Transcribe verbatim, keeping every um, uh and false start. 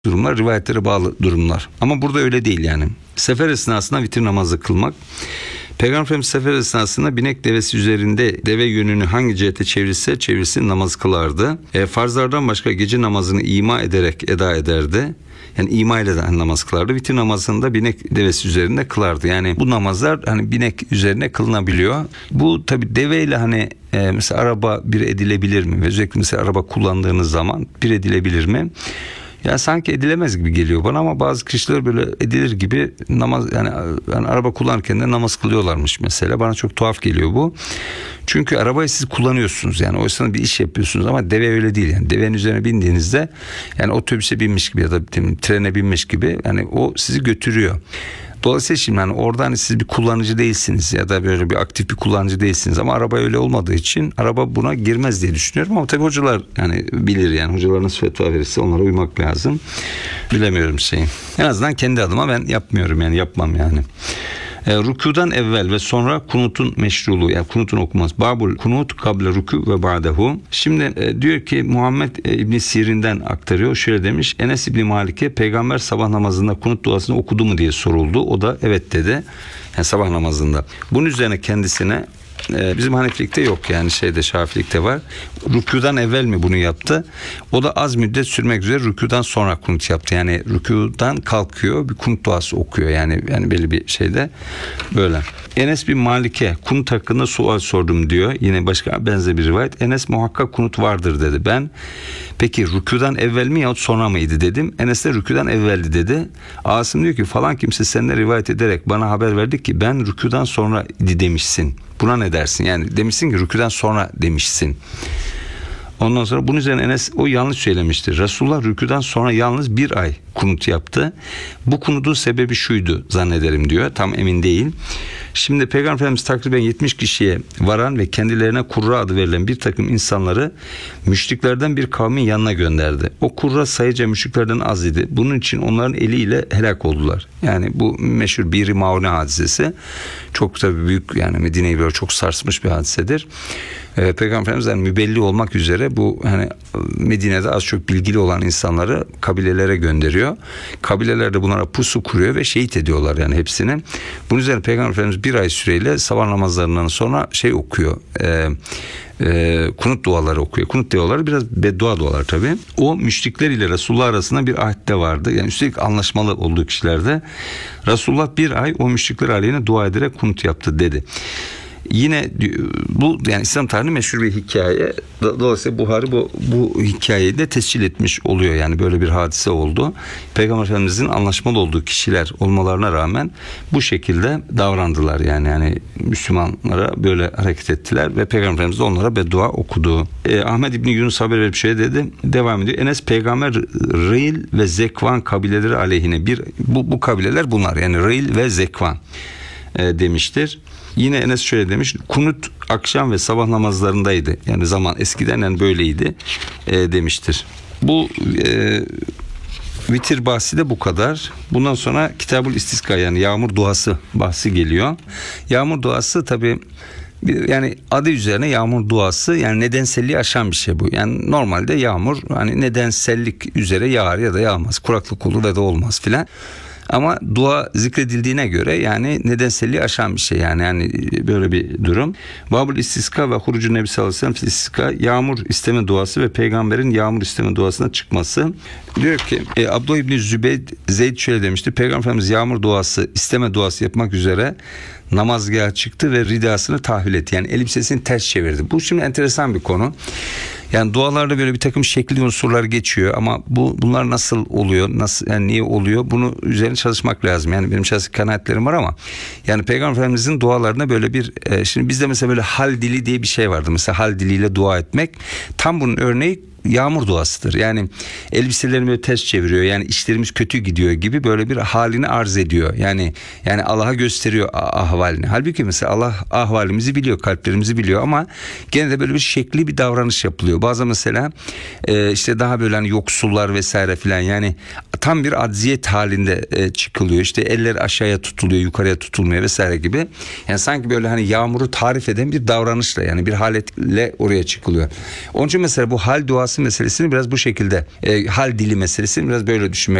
durumlar, rivayetlere bağlı durumlar. Ama burada öyle değil yani. Sefer esnasında vitir namazı kılmak. Peygamber Efendimiz sefer esnasında binek devesi üzerinde deve yönünü hangi cihete çevirse çevirsin namaz kılardı. E, farzlardan başka gece namazını ima ederek eda ederdi. Yani ima ile de namaz kılardı. Vitir namazını da binek devesi üzerinde kılardı. Yani bu namazlar hani binek üzerine kılınabiliyor. Bu tabi deveyle hani e, mesela araba bir edilebilir mi? Ve özellikle mesela araba kullandığınız zaman bir edilebilir mi? Ya sanki edilemez gibi geliyor bana ama bazı kişiler böyle edilir gibi namaz yani, yani araba kullanırken de namaz kılıyorlarmış mesela. Bana çok tuhaf geliyor bu. Çünkü arabayı siz kullanıyorsunuz yani o yüzden bir iş yapıyorsunuz ama deve öyle değil yani. Devenin üzerine bindiğinizde yani otobüse binmiş gibi ya da trene binmiş gibi yani o sizi götürüyor. Dolayısıyla şimdi yani orada hani siz bir kullanıcı değilsiniz ya da böyle bir aktif bir kullanıcı değilsiniz ama araba öyle olmadığı için araba buna girmez diye düşünüyorum ama tabii hocalar yani bilir yani hocalar nasıl fetva verirse onlara uymak lazım. Bilemiyorum şeyi. En azından kendi adıma ben yapmıyorum yani yapmam yani. E, rükudan evvel ve sonra kunutun meşruluğu yani kunutun okunması. Babul kunut kable rükû ve ba'dehu. Şimdi e, diyor ki Muhammed e, İbn Sirin'den aktarıyor. Şöyle demiş. Enes İbn Malik'e peygamber sabah namazında kunut duasını okudu mu diye soruldu. O da evet dedi. Yani sabah namazında. Bunun üzerine kendisine Ee, bizim Hanefilikte yok yani şeyde Şafilikte var. Rükûdan evvel mi bunu yaptı? O da az müddet sürmek üzere rükûdan sonra kunut yaptı. Yani rükûdan kalkıyor bir kunut duası okuyor yani yani belli bir şeyde böyle. Enes bin Malik'e kunut hakkında sual sordum diyor. Yine başka benzer bir rivayet. Enes muhakkak kunut vardır dedi. Ben peki rükûdan evvel mi yahut sonra mıydı dedim. Enes de rükûdan evveldi dedi. Asım diyor ki falan kimse senden rivayet ederek bana haber verdi ki ben rükûdan sonra demişsin. Buna ne dersin? Yani demişsin ki rükûden sonra demişsin. Ondan sonra bunun üzerine Enes o yanlış söylemiştir. Resulullah rükûdan sonra yalnız bir ay kunut yaptı. Bu kunutun sebebi şuydu zannederim diyor. Tam emin değil. Şimdi Peygamber Efendimiz takriben yetmiş kişiye varan ve kendilerine kurra adı verilen bir takım insanları müşriklerden bir kavmin yanına gönderdi. O kurra sayıca müşriklerden az idi. Bunun için onların eliyle helak oldular. Yani bu meşhur Bir Maune hadisesi. Çok tabii büyük yani Medine'yi böyle çok sarsmış bir hadisedir. Ee, Peygamber Efendimiz yani mübelli olmak üzere bu hani Medine'de az çok bilgili olan insanları kabilelere gönderiyor. Kabileler de bunlara pusu kuruyor ve şehit ediyorlar yani hepsini. Bunun üzerine Peygamber Efendimiz bir ay süreyle sabah namazlarından sonra şey okuyor. E, e, kunut duaları okuyor. Kunut duaları biraz beddua dualar tabii. O müşrikler ile Resulullah arasında bir ahde vardı. Yani üstelik anlaşmalı olduğu kişilerde. Resulullah bir ay o müşrikler aleyhine dua ederek kunut yaptı dedi. Yine bu yani İslam tarihinin meşhur bir hikaye. Dolayısıyla Buhari bu, bu hikayeyi de tescil etmiş oluyor. Yani böyle bir hadise oldu. Peygamber Efendimizin anlaşmalı olduğu kişiler olmalarına rağmen bu şekilde davrandılar. Yani yani Müslümanlara böyle hareket ettiler ve Peygamber Efendimiz de onlara beddua okudu. E, Ahmed İbni Yunus haber verip şöyle dedi. Devam ediyor. Enes Peygamber Reil ve Zekvan kabileleri aleyhine bir bu, bu kabileler bunlar. Yani Reil ve Zekvan e, demiştir. Yine Enes şöyle demiş. Kunut akşam ve sabah namazlarındaydı. Yani zaman eskiden yani böyleydi e, demiştir. Bu e, vitir bahsi de bu kadar. Bundan sonra Kitabul İstiska yani yağmur duası bahsi geliyor. Yağmur duası tabii yani adı üzerine yağmur duası yani nedenselliği aşan bir şey bu. Yani normalde yağmur hani nedensellik üzere yağar ya da yağmaz. Kuraklık olur ya da olmaz filan. Ama dua zikredildiğine göre yani nedenselliği aşan bir şey yani yani böyle bir durum. Babul İstiska ve Hurucu Nebi sallallahu aleyhi ve sellem İstiska yağmur isteme duası ve peygamberin yağmur isteme duasına çıkması. Diyor ki e, Abdullah İbni Zübeyd Zeyd şöyle demişti. Peygamber Efendimiz yağmur duası isteme duası yapmak üzere namazgaha çıktı ve ridasını tahvil etti. Yani elbisesini ters çevirdi. Bu şimdi enteresan bir konu. Yani dualarda böyle bir takım şekli unsurlar geçiyor ama bu bunlar nasıl oluyor? Nasıl yani niye oluyor? Bunu üzerine çalışmak lazım. Yani benim şahsi kanaatlerim var ama yani Peygamber Efendimizin dualarına böyle bir e, şimdi bizde mesela böyle hal dili diye bir şey vardı. Mesela hal diliyle dua etmek. Tam bunun örneği yağmur duasıdır. Yani elbiselerimi böyle ters çeviriyor. Yani işlerimiz kötü gidiyor gibi böyle bir halini arz ediyor. Yani yani Allah'a gösteriyor ahvalini. Halbuki mesela Allah ahvalimizi biliyor, kalplerimizi biliyor ama gene de böyle bir şekli bir davranış yapılıyor. Bazen mesela e, işte daha böyle hani yoksullar vesaire filan yani tam bir acziyet halinde e, çıkılıyor. İşte eller aşağıya tutuluyor, yukarıya tutulmuyor vesaire gibi. Yani sanki böyle hani yağmuru tarif eden bir davranışla yani bir haletle oraya çıkılıyor. Onun için mesela bu hal duası duası meselesini biraz bu şekilde, e, hal dili meselesini biraz böyle düşünmek